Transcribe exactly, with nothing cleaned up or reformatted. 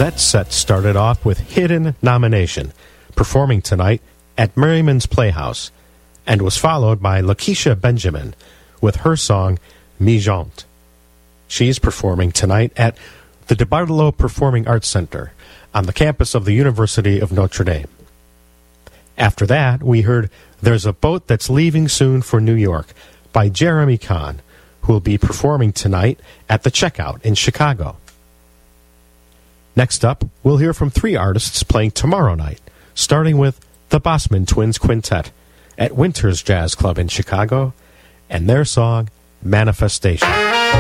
That set started off with Hidden Nomination, performing tonight at Merriman's Playhouse, and was followed by Lakeisha Benjamin with her song Mi Jante. She's performing tonight at the DeBartolo Performing Arts Center on the campus of the University of Notre Dame. After that, we heard There's a Boat That's Leaving Soon for New York by Jeremy Kahn, who will be performing tonight at the Checkout in Chicago. Next up, we'll hear from three artists playing tomorrow night, starting with the Bossman Twins Quintet at Winter's Jazz Club in Chicago, and their song, Manifestation.